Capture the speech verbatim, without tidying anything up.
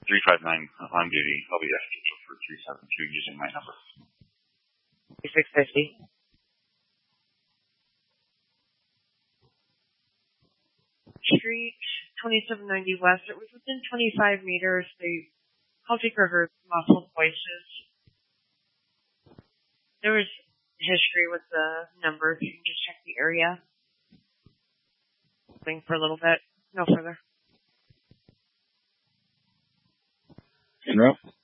three five nine on duty. I'll be after for three seven two using my number. six fifty. Street, twenty-seven ninety West. It was within twenty-five meters. They Celtic River muffled voices. There was history with the numbers. You can just check the area. Waiting for a little bit. No further. Interrupt.